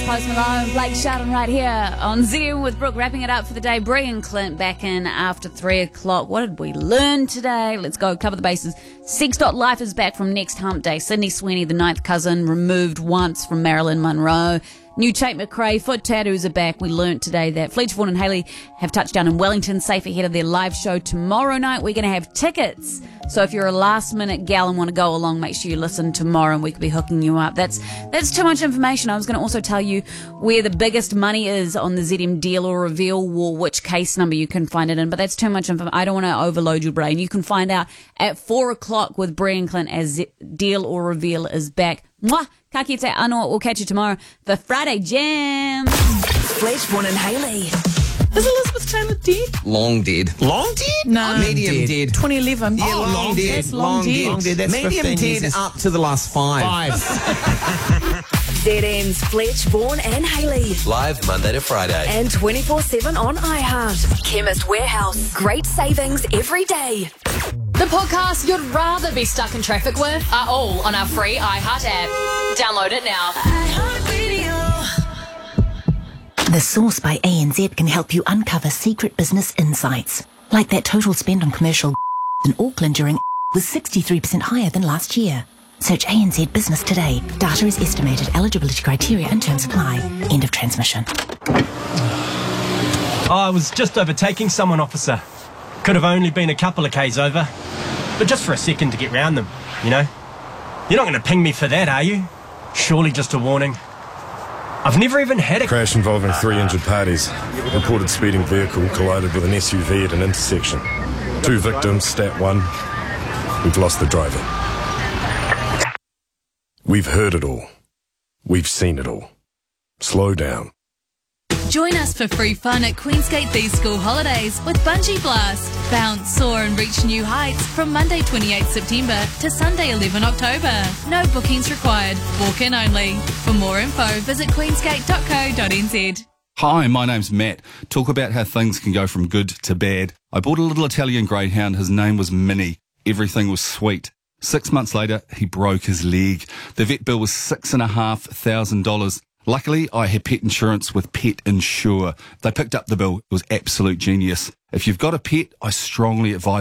Post Malone, Blake Shelton right here on ZM with Brooke, wrapping it up for the day. Bree and Clint back in after 3 o'clock. What did we learn today? Let's go cover the bases. Sex.Life is back from next hump day. Sydney Sweeney, the ninth cousin, removed once from Marilyn Monroe. New Tate McRae foot tattoos are back. We learnt today that Fletcher Vaughan and Hayley have touched down in Wellington, safe ahead of their live show tomorrow night. We're going to have tickets. So if you're a last minute gal and want to go along, make sure you listen tomorrow and we could be hooking you up. That's too much information. I was going to also tell you where the biggest money is on the ZM Deal or Reveal War, which case number you can find it in, but that's too much information. I don't want to overload your brain. You can find out at 4 o'clock with Bree and Clint as Deal or Reveal is back. Mwah! Ka kite anō. We'll catch you tomorrow for Friday Jam. Fletcher Vaughan and Hayley. Is Elizabeth Taylor dead? Long dead. Long dead? No. Medium dead. 2011. Yeah, long dead. Yes, long dead. Long dead. That's medium 15 dead years. up to the last 5. ZM's Fletcher Vaughan and Hayley. Live Monday to Friday. And 24/7 on iHeart. Chemist Warehouse. Great savings every day. The podcasts you'd rather be stuck in traffic with are all on our free iHeart app. Download it now. The Source by ANZ can help you uncover secret business insights, like that total spend on commercial in Auckland during was 63% higher than last year. Search ANZ Business today. Data is estimated. Eligibility criteria and terms apply. End of transmission. I was just overtaking someone, officer. Could have only been a couple of Ks over. But just for a second to get round them, you know? You're not going to ping me for that, are you? Surely just a warning. I've never even had a crash involving 3 injured parties. Reported speeding vehicle collided with an SUV at an intersection. 2 victims, stat 1. We've lost the driver. We've heard it all. We've seen it all. Slow down. Join us for free fun at Queensgate these school holidays with Bungee Blast. Bounce, soar and reach new heights from Monday 28 September to Sunday 11 October. No bookings required. Walk in only. For more info, visit queensgate.co.nz. Hi, my name's Matt. Talk about how things can go from good to bad. I bought a little Italian greyhound. His name was Minnie. Everything was sweet. 6 months later, he broke his leg. The vet bill was $6,500. Luckily, I had pet insurance with Pet Insure. They picked up the bill. It was absolute genius. If you've got a pet, I strongly advise